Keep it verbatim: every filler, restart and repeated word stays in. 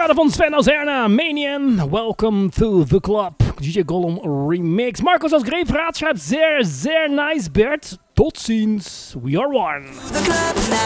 parade van Sven Azerna, Manian, Welcome to the Club, D J Gollum remix. Marcos als Greefraad schrijft zeer, zeer nice Bert. Tot ziens, we are one.